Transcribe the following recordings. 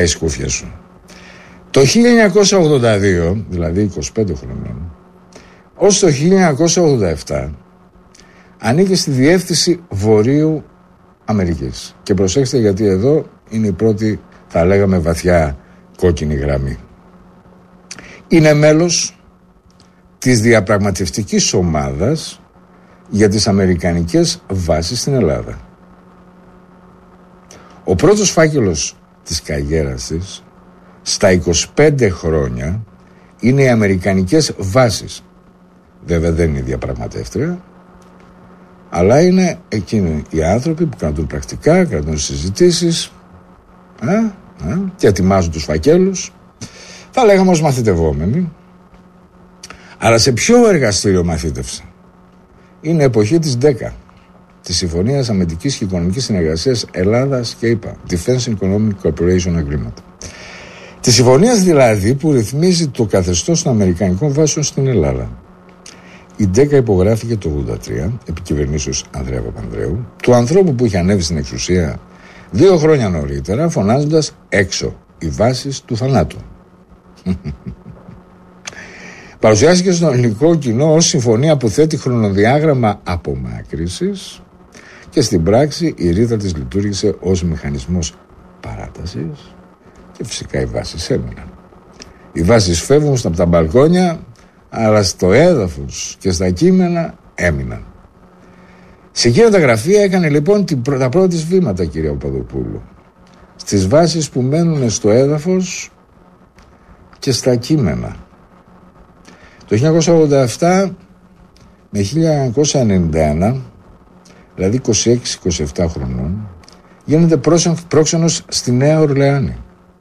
σκούφια σου. Το 1982, δηλαδή 25 χρονών, ως το 1987 ανήκε στη Διεύθυνση Βορείου Αμερικής. Και προσέξτε, γιατί εδώ είναι η πρώτη, θα λέγαμε, βαθιά κόκκινη γραμμή. Είναι μέλος της διαπραγματευτικής ομάδας για τις αμερικανικές βάσεις στην Ελλάδα. Ο πρώτος φάκελος της καγέρας της στα 25 χρόνια είναι οι αμερικανικές βάσεις. Βέβαια δεν είναι διαπραγματεύτρια, αλλά είναι εκείνοι οι άνθρωποι που κρατούν πρακτικά, κρατούν συζητήσεις και ετοιμάζουν τους φακέλους. Θα λέγαμε ως μαθητευόμενοι. Αλλά σε ποιο εργαστήριο μαθήτευσε? Είναι εποχή της 10, της Συμφωνίας Αμυντικής και Οικονομικής Συνεργασίας Ελλάδας και ΗΠΑ, Defense Economic Cooperation Agreement. Τη συμφωνίας δηλαδή που ρυθμίζει το καθεστώς των αμερικανικών βάσεων στην Ελλάδα. Η 10 υπογράφηκε το 1983 επί κυβερνήσεως Ανδρέα Παπανδρέου, του ανθρώπου που είχε ανέβει στην εξουσία 2 χρόνια νωρίτερα, φωνάζοντας έξω οι βάσεις του θανάτου. Παρουσιάστηκε στον ελληνικό κοινό ως συμφωνία που θέτει χρονοδιάγραμμα απομάκρυσης και στην πράξη η ρήτρα της λειτουργήσε ως μηχανισμός παράτασης και φυσικά οι βάσεις έμειναν. Οι βάσεις φεύγουν από τα μπαλκόνια, αλλά στο έδαφος και στα κείμενα έμειναν. Σε εκείνα τα γραφεία έκανε λοιπόν τα πρώτα της βήματα, κυρία Παπαδοπούλου, στις βάσεις που μένουν στο έδαφος και στα κείμενα. Το 1987 με 1991, δηλαδή 26-27 χρονών, γίνεται πρόξενος στη Νέα Ορλεάνη.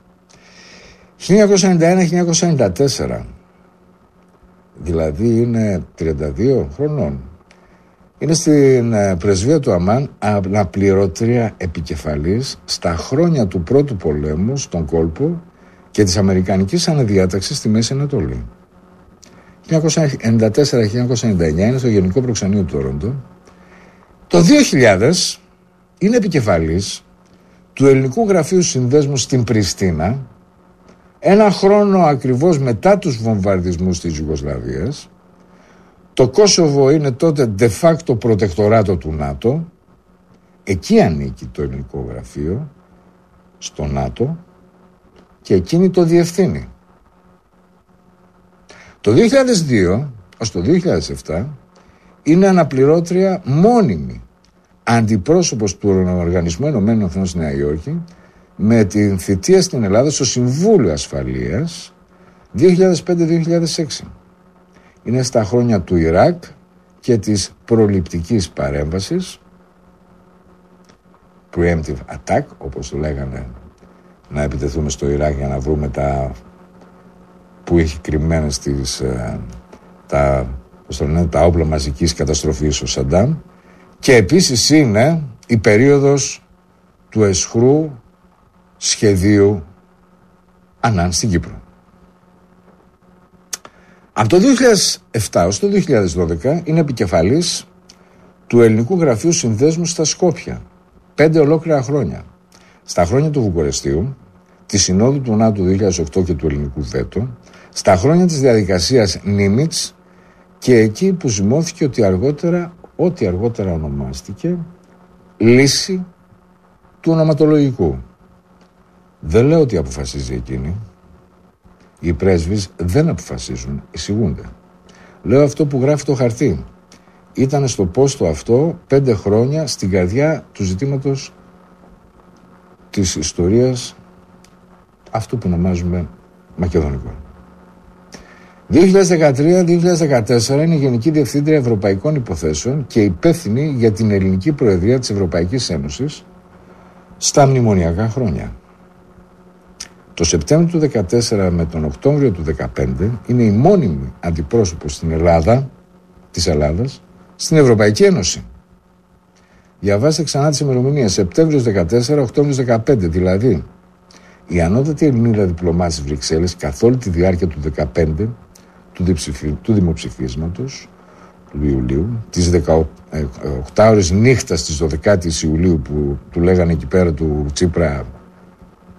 1991-1994, δηλαδή είναι 32 χρονών, είναι στην πρεσβεία του Αμάν αναπληρωτρία επικεφαλής στα χρόνια του πρώτου πολέμου στον κόλπο και της αμερικανικής αναδιάταξης στη Μέση Ανατολή. 1994-1999 είναι στο Γενικό Προξενείο του Τόροντο. Το 2000 είναι επικεφαλής του Ελληνικού Γραφείου Συνδέσμου στην Πριστίνα, ένα χρόνο ακριβώς μετά τους βομβαρδισμούς της Ιουγκοσλαβίας. Το Κόσοβο είναι τότε de facto προτεκτοράτο του ΝΑΤΟ. Εκεί ανήκει το ελληνικό γραφείο, στο ΝΑΤΟ, και εκείνη το διευθύνει. Το 2002 ως το 2007 είναι αναπληρώτρια μόνιμη αντιπρόσωπος του Οργανισμού Ενωμένων Εθνών στη Νέα Υόρκη, με την θητεία στην Ελλάδα στο Συμβούλιο Ασφαλείας 2005-2006. Είναι στα χρόνια του Ιράκ και της προληπτικής παρέμβασης, preemptive attack, όπως το λέγανε, να επιτεθούμε στο Ιράκ για να βρούμε τα που έχει κρυμμένες τα όπλα μαζικής καταστροφής ο Σαντάμ, και επίσης είναι η περίοδος του αισχρού σχεδίου Ανάν στην Κύπρο. Από το 2007 ως το 2012 είναι επικεφαλής του Ελληνικού Γραφείου Συνδέσμου στα Σκόπια, 5 ολόκληρα χρόνια. Στα χρόνια του Βουκουρεστίου, τη Συνόδου του ΝΑΤΟ 2008 και του Ελληνικού Βέτο, στα χρόνια της διαδικασίας Νίμιτς και εκεί που ζυμώθηκε ό,τι αργότερα ονομάστηκε λύση του ονοματολογικού. Δεν λέω ότι αποφασίζει εκείνη. Οι πρέσβεις δεν αποφασίζουν, εισηγούνται. Λέω αυτό που γράφει το χαρτί. Ήταν στο πόστο αυτό 5 χρόνια στην καρδιά του ζητήματος της ιστορίας αυτού που ονομάζουμε Μακεδονικό. 2013-2014 είναι Γενική Διευθύντρια Ευρωπαϊκών Υποθέσεων και υπεύθυνη για την ελληνική προεδρία της Ευρωπαϊκής Ένωσης στα μνημονιακά χρόνια. Το Σεπτέμβριο του 2014 με τον Οκτώβριο του 2015 είναι η μόνιμη αντιπρόσωπος στην Ελλάδα, της Ελλάδας, στην Ευρωπαϊκή Ένωση. Διαβάστε ξανά τις ημερομηνίες. Σεπτέμβριος 2014, Οκτώβριος 2015, δηλαδή η ανώτατη Ελληνίδα διπλωμάτη στις Βρυξέλλες καθ' όλη τη διάρκεια του 2015 του δημοψηφίσματος του Ιουλίου, τις 18 ώρες νύχτας της 12ης Ιουλίου που του λέγανε εκεί πέρα του Τσίπρα